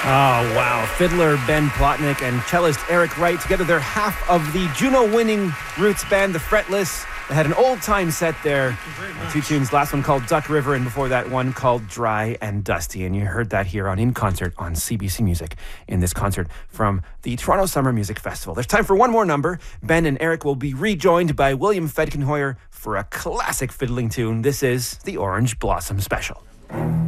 Oh, wow. Fiddler Ben Plotnick and cellist Eric Wright, together they're half of the Juno-winning Roots band, The Fretless. They had an old-time set there. Two tunes, last one called Duck River, and before that one called Dry and Dusty. And you heard that here on In Concert on CBC Music in this concert from the Toronto Summer Music Festival. There's time for one more number. Ben and Eric will be rejoined by William Fedkenhoyer for a classic fiddling tune. This is the Orange Blossom Special.